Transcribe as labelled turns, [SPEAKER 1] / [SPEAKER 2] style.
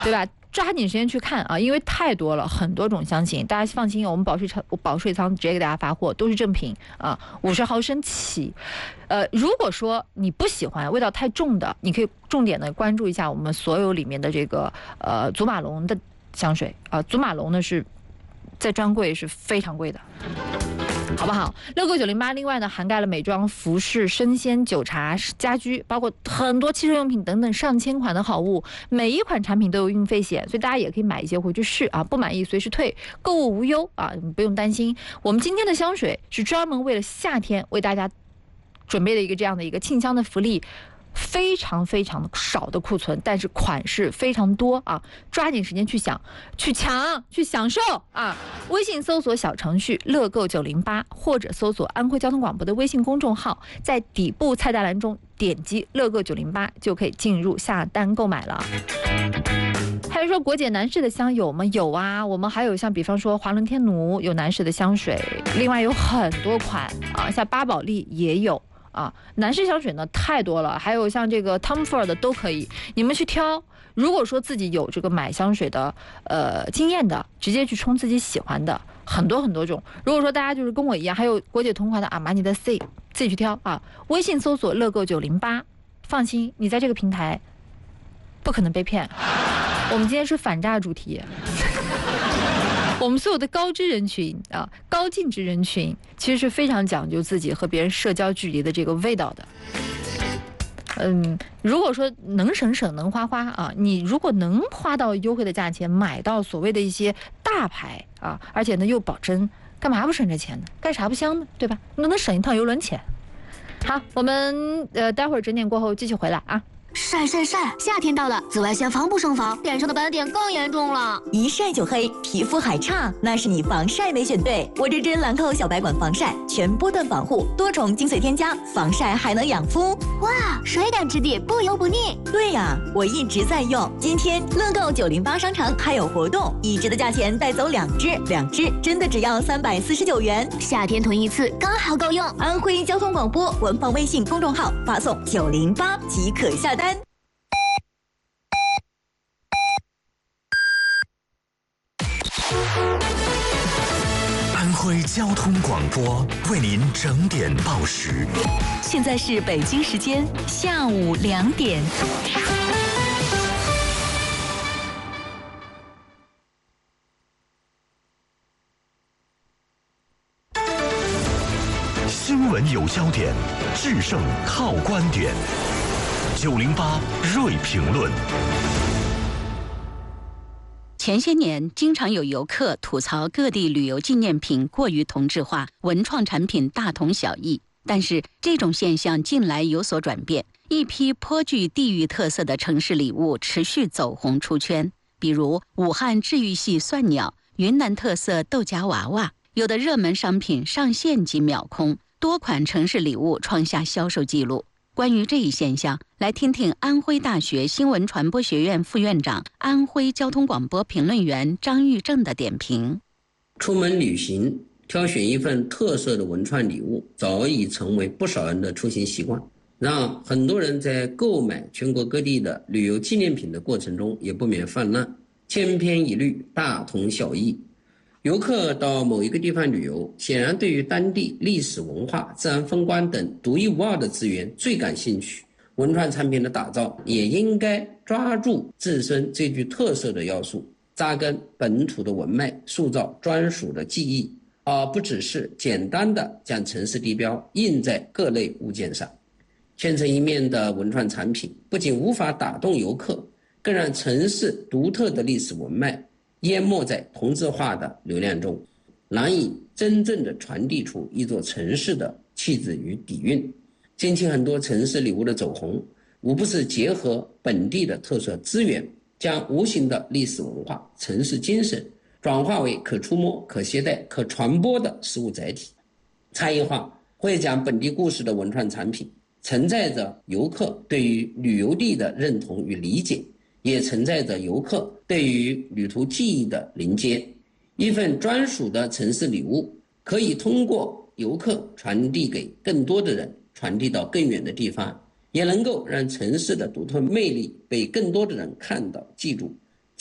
[SPEAKER 1] 对吧？抓紧时间去看啊，因为太多了，很多种香型，大家放心，我们保税仓直接给大家发货，都是正品啊，50毫升起。如果说你不喜欢味道太重的，你可以重点的关注一下我们所有里面的这个祖马龙的香水啊，祖马龙呢是在专柜是非常贵的。好不好？69908，另外呢，涵盖了美妆、服饰、生鲜、酒茶、家居，包括很多汽车用品等等上千款的好物，每一款产品都有运费险，所以大家也可以买一些回去试啊，不满意随时退，购物无忧啊，不用担心。我们今天的香水是专门为了夏天为大家准备的一个这样的一个沁香的福利。非常非常少的库存，但是款式非常多啊！抓紧时间去抢、去享受啊！微信搜索小程序乐购908，或者搜索安徽交通广播的微信公众号，在底部菜单栏中点击乐购908，就可以进入下单购买了。还有说国姐男士的香有吗？有啊，我们还有像比方说华伦天奴有男士的香水，另外有很多款啊，像巴宝莉也有。啊，男士香水呢太多了，还有像这个 Tom Ford 的都可以，你们去挑。如果说自己有这个买香水的经验的，直接去冲自己喜欢的，很多很多种。如果说大家就是跟我一样，还有国姐同款的阿玛尼的 C， 自己去挑啊。微信搜索乐购908，放心，你在这个平台不可能被骗。我们今天是反诈主题。我们所有的高知人群啊，高净值人群，其实是非常讲究自己和别人社交距离的这个味道的。如果说能省省能花花啊，你如果能花到优惠的价钱买到所谓的一些大牌啊，而且呢又保真，干嘛不省这钱呢？干啥不香呢？对吧？能省一趟邮轮钱。好，我们待会儿整点过后继续回来啊。
[SPEAKER 2] 晒晒晒！夏天到了，紫外线防不胜防，脸上的斑点更严重了。
[SPEAKER 3] 一晒就黑，皮肤还差，那是你防晒没选对。我这支兰蔻小白管防晒，全波段防护，多重精粹添加，防晒还能养肤。
[SPEAKER 2] 哇，水感质地，不油不腻。
[SPEAKER 3] 对呀，我一直在用。今天乐购908商城还有活动，一支的价钱带走2支，2支真的只要349元。
[SPEAKER 2] 夏天囤一次刚好够用。
[SPEAKER 3] 安徽交通广播官方微信公众号发送908即可下单。
[SPEAKER 4] 安徽交通广播为您整点报时。
[SPEAKER 3] 现在是北京时间下午2点。
[SPEAKER 4] 新闻有焦点，制胜靠观点。908锐评论。
[SPEAKER 5] 前些年，经常有游客吐槽各地旅游纪念品过于同质化，文创产品大同小异。但是，这种现象近来有所转变，一批颇具地域特色的城市礼物持续走红出圈。比如，武汉治愈系蒜鸟、云南特色豆荚娃娃，有的热门商品上线即秒空，多款城市礼物创下销售纪录。关于这一现象，来听听安徽大学新闻传播学院副院长、安徽交通广播评论员张玉正的点评。
[SPEAKER 6] 出门旅行，挑选一份特色的文创礼物，早已成为不少人的出行习惯，让很多人在购买全国各地的旅游纪念品的过程中也不免泛滥，千篇一律，大同小异。游客到某一个地方旅游，显然对于当地历史文化、自然风光等独一无二的资源最感兴趣。文创产品的打造也应该抓住自身最具特色的要素，扎根本土的文脉，塑造专属的记忆，而不只是简单的将城市地标印在各类物件上。千城一面的文创产品不仅无法打动游客，更让城市独特的历史文脉淹没在同质化的流量中，难以真正的传递出一座城市的气质与底蕴。近期很多城市礼物的走红，无不是结合本地的特色资源，将无形的历史文化、城市精神转化为可触摸、可携带、可传播的实物载体。差异化会讲本地故事的文创产品，承载着游客对于旅游地的认同与理解，也承载着游客对于旅途记忆的连接。一份专属的城市礼物，可以通过游客传递给更多的人，传递到更远的地方，也能够让城市的独特魅力被更多的人看到记住。